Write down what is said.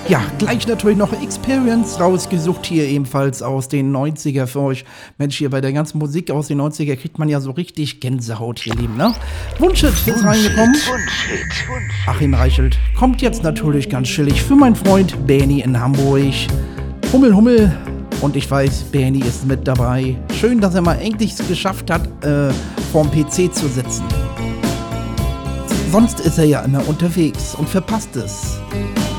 Ja, gleich natürlich noch Experience rausgesucht, hier ebenfalls aus den 90er für euch. Mensch, hier bei der ganzen Musik aus den 90er kriegt man ja so richtig Gänsehaut, ihr Lieben, ne? Wunschhit ist reingekommen. Achim Reichelt kommt jetzt natürlich ganz chillig für meinen Freund Bernie in Hamburg. Hummel, Hummel. Und ich weiß, Bernie ist mit dabei. Schön, dass er mal endlich es geschafft hat, vorm PC zu sitzen. Sonst ist er ja immer unterwegs und verpasst es.